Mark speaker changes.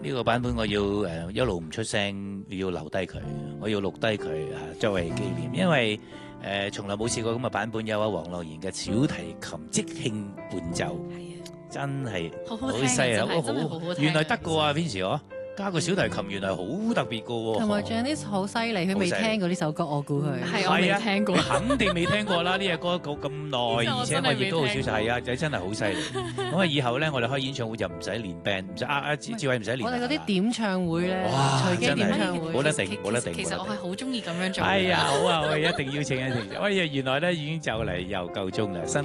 Speaker 1: 呢個版本我要一路唔出聲，要留低佢，我要錄低佢作為紀念，因為從來冇試過咁嘅版本，有黃樂賢嘅小提琴即興伴奏，真係好犀利，好原來得㗎喎 Vincy 嗬。加個小提琴原來好特別㗎喎，
Speaker 2: 同埋 Janice 好犀利，佢未聽過呢首歌，我估佢
Speaker 3: 係我未聽過，
Speaker 1: 肯定未聽過啦！呢隻歌咁耐，而且我亦都好少睇啊，真係好犀利。咁啊，以後咧我哋開演唱會就唔使練 band， 唔使志偉唔使練。
Speaker 2: 我哋嗰啲點唱會咧，隨機點唱會，
Speaker 1: 冇得定，冇得定。
Speaker 3: 其實我係好中意咁樣做。
Speaker 1: 係啊，好啊，我哋一定邀請一定。喂，原來咧已經就嚟又夠鐘啦。